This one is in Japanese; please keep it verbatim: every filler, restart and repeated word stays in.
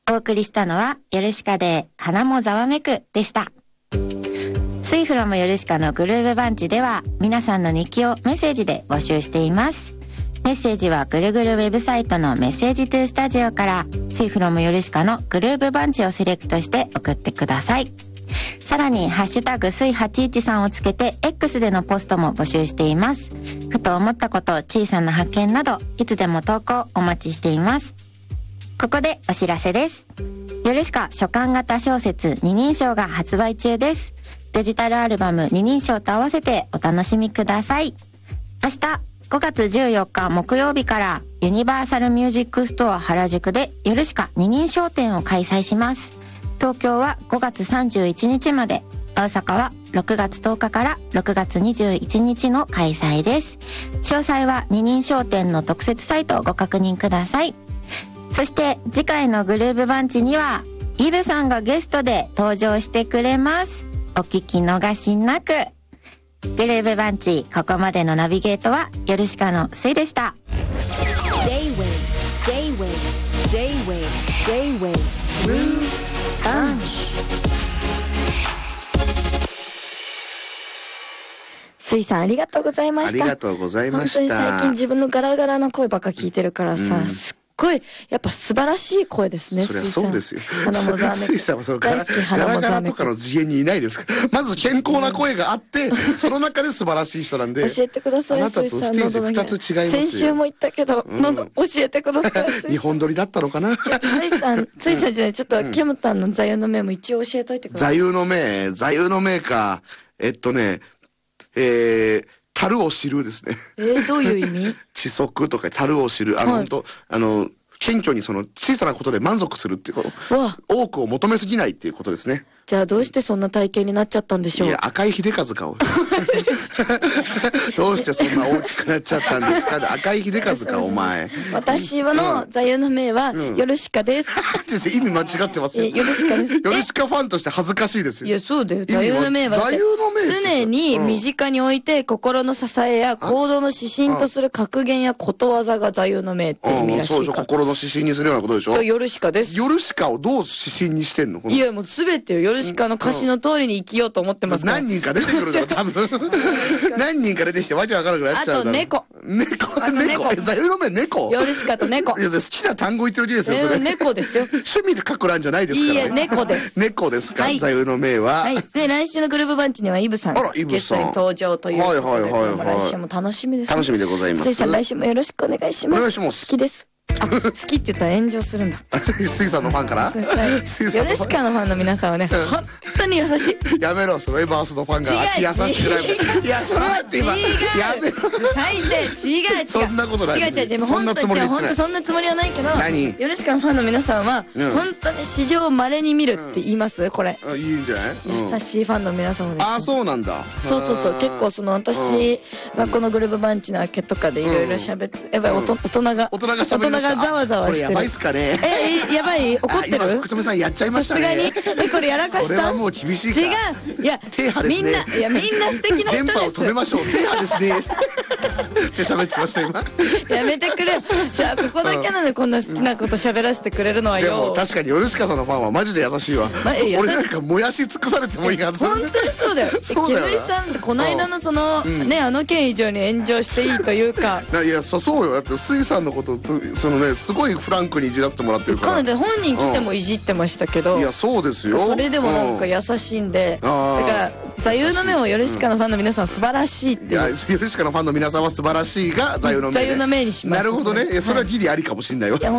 お送りしたのはヨルシカで花もざわめくでした。スイフロムヨルシカのグルーヴバンチでは皆さんの日記をメッセージで募集しています。メッセージはぐるぐるウェブサイトのメッセージトゥースタジオからスイフロムヨルシカのグルーヴバンチをセレクトして送ってください。さらにハッシュタグスイはちいちさんをつけて X でのポストも募集しています。ふと思ったこと、小さな発見などいつでも投稿お待ちしています。ここでお知らせです。ヨルシカ書簡型小説二人称が発売中です。デジタルアルバム二人称と合わせてお楽しみください。明日ごがつじゅうよっか木曜日からユニバーサルミュージックストア原宿でヨルシカ二人称展を開催します。東京はごがつさんじゅういちにちまで、大阪はろくがつとおかからろくがつにじゅういちにちの開催です。詳細は二人称展の特設サイトをご確認ください。そして次回のグルーヴバンチにはイブさんがゲストで登場してくれます。お聞き逃しなく。グルーヴバンチ、ここまでのナビゲートはヨルシカのスイでした。 J-Wave J-Wave J-Wave J-Wave Groove Bunch。 スイさんありがとうございました。 ありがとうございました。 本当に最近自分のガラガラな声ばっか聞いてるからさ、うん、すっごいやっぱ素晴らしい声ですね。 そりゃそうですよ。 花もざわめく。 スイさんはそのガラガラガラとかの次元にいないですから。まず健康な声があって、うん、その中で素晴らしい人なんで。 教えてください。 あなたとステージ二つ違いますよ。 先週も言ったけど、うん、喉教えてください。 日本撮りだったのかな。 スイさん、スイさんじゃない、ちょっとキャムタンの座右の銘も一応教えといてください。 座右の銘、座右の銘か。えっとね、えー、樽を知るですね。 えー、どういう意味？ 知足とか樽を知る。あの、はい、本当あの、謙虚にその小さなことで満足するっていうこと。多くを求めすぎないっていうことですね。 じゃあどうしてそんな体型になっちゃったんでしょう。 いや、赤井秀和かを。どうしてそんな大きくなっちゃったんですか。赤井秀和かお前。 私の座右の銘は、うん、ヨルシカです。 意味間違ってますよ。 ヨルシカです。 ヨルシカファンとして恥ずかしいですよ。 いや、そうだよ。座右の銘は。座右の銘常に身近に置いて、心の支えや行動の指針とする格言やことわざが座右の銘って意味らしいから。 そうでしょ。心の指針にするようなことでしょ。 ヨルシカです。 ヨルシカをどう指針にしてんの？ いや、もうすべてよ。ヨルシカの歌詞の通りに生きようと思ってますから。 何人か出てくるの多分。何人か出てきてわけわからなくなっちゃう。 あと猫。 猫、猫。座右の銘猫。 ヨルシカと猫。 いや、好きな単語言ってるだけですよ、それ。 猫ですよ。 趣味で書く欄じゃないですから。 いいえ、猫です。 猫ですか、座右の銘は。 はい。で、来週のグルーヴバンチにはイブさん。 あら、イブさん。 ゲストに登場ということで。はいはいはいはい。来週も楽しみです。 楽しみでございます。 スイさん、来週もよろしくお願いします。 お願いします。 好きです。あ、好きって言ったら炎上するんだ。 スイさんのファンから？ ヨルシカのファンの皆さんはね、本当に優しい。 やめろ、そのエバースのファンが優しくない。いや、それはって今、やめろ。 最低、違う違う。 そんなことない。 違う違う違う、本当に本当そんなつもりはないけど、ヨルシカのファンの皆さんは、本当に史上稀に見るって言いますこれ。 いいんじゃない？ 優しいファンの皆さんもです。 あ、そうなんだ。 そうそうそう、結構その私がこのグルーヴバンチの明けとかでいろいろ喋って、やばい、大人が、 大人が喋りました。 大人がざわざわしてる。 やばいっすかね。 え、やばい？怒ってる？ 今、福留さんやっちゃいましたね。 さすがに。え、これやらかした？ これはもう厳しいか。 違う。いや、みんな、いや、みんな素敵な人です。 電波を止めましょう。手派ですね。って喋ってました、今。 やめてくれ。じゃあ、ここだけなのでこんな好きなこと喋らせてくれるのはよ。 でも、確かにヨルシカさんのファンはマジで優しいわ。俺なんか燃やし尽くされてもいいはず。 本当にそうだよ。ケムリさん、この間のその、ね、あの件以上に炎上していいというか。 いや、そうよ。だって、スイさんのこと、そのね、すごいフランクにいじらせてもらってるから。 なので本人来てもいじってましたけど、 いやそうですよ。 それでもなんか優しいんで、だから座右の銘をヨルシカのファンの皆さんは素晴らしいっていう。いや、 ヨルシカのファンの皆さんは素晴らしいが座右の銘。 座右の銘にします。 なるほどね。それはギリありかもしれないわ。